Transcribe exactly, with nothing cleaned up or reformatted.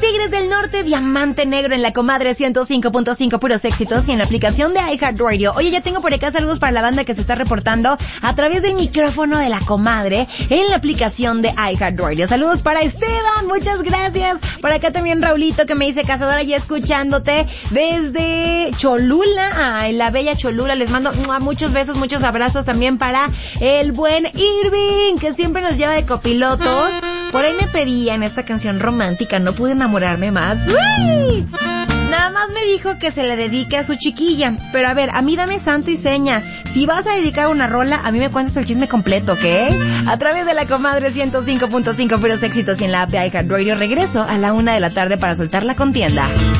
Tigres del Norte, Diamante Negro en la Comadre ciento cinco punto cinco, puros éxitos, y en la aplicación de iHeartRadio. Oye, ya tengo por acá saludos para la banda que se está reportando a través del micrófono de la Comadre en la aplicación de iHeartRadio. Saludos para Esteban, muchas gracias. Por acá también Raulito, que me dice: Cazadora, ya escuchándote desde Cholula. Ay, la bella Cholula. Les mando muchos besos, muchos abrazos también para el buen Irving, que siempre nos lleva de copilotos. Por ahí me pedían esta canción romántica, No pude enamorarme más. ¡Uy! Nada más me dijo que se le dedique a su chiquilla. Pero a ver, a mí dame santo y seña. Si vas a dedicar una rola, a mí me cuentas el chisme completo, ¿ok? A través de la Comadre ciento cinco punto cinco, puros éxitos, y en la app de iHeartRadio. Regreso a la una de la tarde para soltar la contienda.